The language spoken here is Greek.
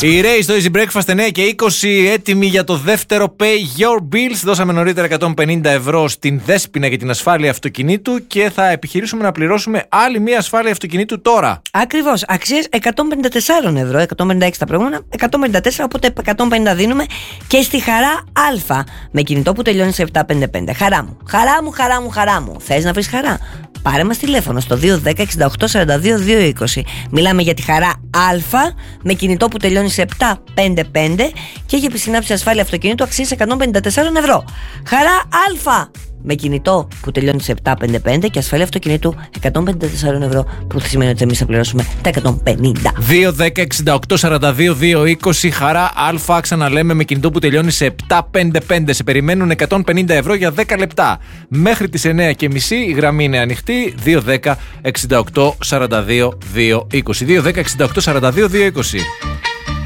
Η Ray στο Easy Breakfast 9 και 20 έτοιμοι για το δεύτερο Pay Your Bills. Δώσαμε νωρίτερα 150 ευρώ στην Δέσποινα για την ασφάλεια αυτοκινήτου και θα επιχειρήσουμε να πληρώσουμε άλλη μία ασφάλεια αυτοκινήτου τώρα. Ακριβώς, αξίες 154 ευρώ, 156 τα προηγούμενα, 154, οπότε 150 δίνουμε και στη Χαρά Α με κινητό που τελειώνει σε 755. Χαρά μου, χαρά μου, χαρά μου, χαρά μου. Θες να βρεις χαρά? Πάρε μας τηλέφωνο στο 210 68 42 220. Μιλάμε για τη Χαρά Α με κινητό που τελειώνει σε 755 και έχει επισυνάψει ασφάλεια αυτοκινήτου αξίες 154 ευρώ. Χαρά Α με κινητό που τελειώνει σε 755 και ασφάλεια αυτοκινήτου 154 ευρώ, που σημαίνει ότι εμείς θα πληρώσουμε τα 150. 210 68 42 220. Χαρά Α, ξαναλέμε, με κινητό που τελειώνει σε 755. Σε περιμένουν 150 ευρώ για 10 λεπτά. Μέχρι τις 9.30 η γραμμή είναι ανοιχτή. 210 68 42 220. 210 68 42 220.